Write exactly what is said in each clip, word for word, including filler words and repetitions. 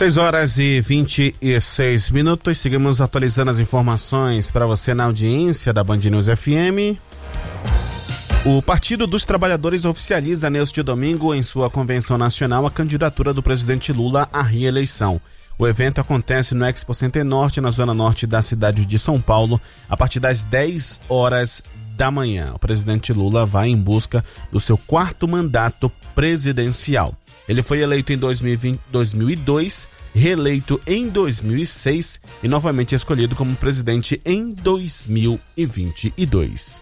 seis horas e vinte e seis minutos, seguimos atualizando as informações para você na audiência da Band News F M. O Partido dos Trabalhadores oficializa neste domingo em sua convenção nacional a candidatura do presidente Lula à reeleição. O evento acontece no Expo Center Norte, na zona norte da cidade de São Paulo, a partir das dez horas da manhã. O presidente Lula vai em busca do seu quarto mandato presidencial. Ele foi eleito em dois mil e vinte, dois mil e dois, reeleito em dois mil e seis e novamente escolhido como presidente em dois mil e vinte e dois.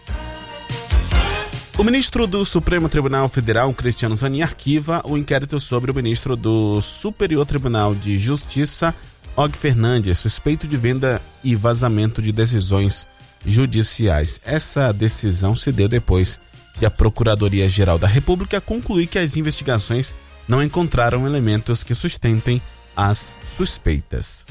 O ministro do Supremo Tribunal Federal, Cristiano Zanin, arquiva o inquérito sobre o ministro do Superior Tribunal de Justiça, Og Fernandes, suspeito de venda e vazamento de decisões judiciais. Essa decisão se deu depois que a Procuradoria-Geral da República concluiu que as investigações não encontraram elementos que sustentem as suspeitas.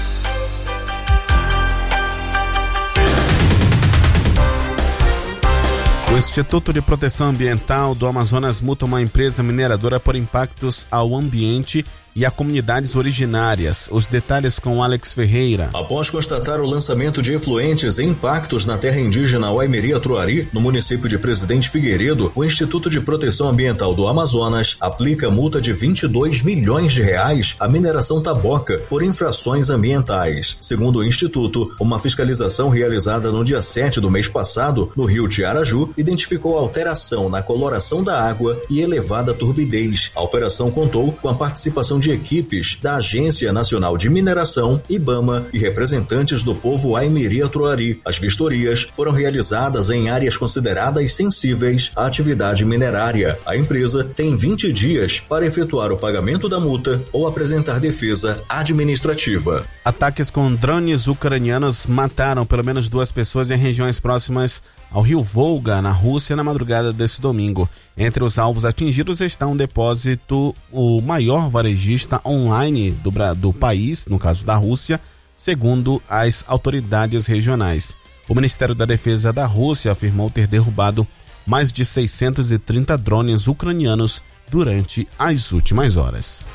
O Instituto de Proteção Ambiental do Amazonas multa uma empresa mineradora por impactos ao ambiente e a comunidades originárias. Os detalhes com Alex Ferreira. Após constatar o lançamento de efluentes e impactos na terra indígena Waimiri-Atuari, no município de Presidente Figueiredo, o Instituto de Proteção Ambiental do Amazonas aplica multa de vinte e dois milhões de reais à mineração Taboca por infrações ambientais. Segundo o Instituto, uma fiscalização realizada no dia sete do mês passado, no rio Tiaraju, identificou alteração na coloração da água e elevada turbidez. A operação contou com a participação de de equipes da Agência Nacional de Mineração, IBAMA, e representantes do povo Waimiri-Atuari. As vistorias foram realizadas em áreas consideradas sensíveis à atividade minerária. A empresa tem vinte dias para efetuar o pagamento da multa ou apresentar defesa administrativa. Ataques com drones ucranianos mataram pelo menos duas pessoas em regiões próximas ao rio Volga, na Rússia, na madrugada desse domingo. Entre os alvos atingidos está um depósito, o maior varejista online do, do país, no caso da Rússia, segundo as autoridades regionais. O Ministério da Defesa da Rússia afirmou ter derrubado mais de seiscentos e trinta drones ucranianos durante as últimas horas.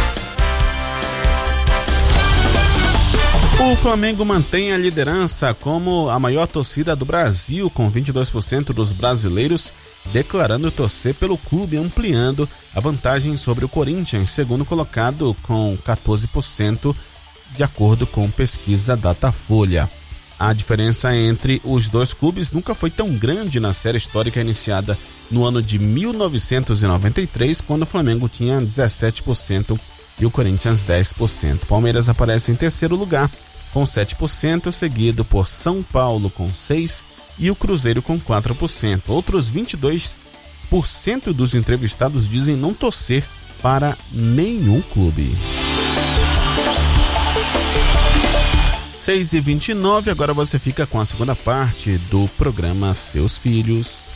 O Flamengo mantém a liderança como a maior torcida do Brasil, com vinte e dois por cento dos brasileiros declarando torcer pelo clube, ampliando a vantagem sobre o Corinthians, segundo colocado com quatorze por cento, de acordo com pesquisa Datafolha. A diferença entre os dois clubes nunca foi tão grande na série histórica iniciada no ano de mil novecentos e noventa e três, quando o Flamengo tinha dezessete por cento e o Corinthians dez por cento. Palmeiras aparece em terceiro lugar com sete por cento, seguido por São Paulo com seis por cento e o Cruzeiro com quatro por cento. Outros vinte e dois por cento dos entrevistados dizem não torcer para nenhum clube. seis e vinte e nove, agora você fica com a segunda parte do programa Seus Filhos.